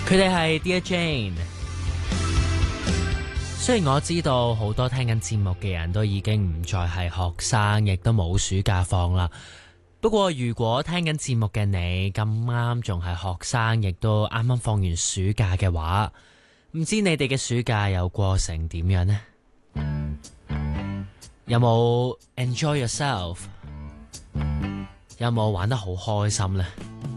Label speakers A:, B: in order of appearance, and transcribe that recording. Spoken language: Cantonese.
A: 佢哋係 Dear Jane。雖然我知道好多聽緊節目嘅人都已經唔再係學生，亦都冇暑假放啦。不過如果聽緊節目嘅你咁啱仲係學生，亦都啱啱放完暑假嘅話，唔知你哋嘅暑假又過成點樣呢？有冇 enjoy yourself？有冇玩得好開心呢？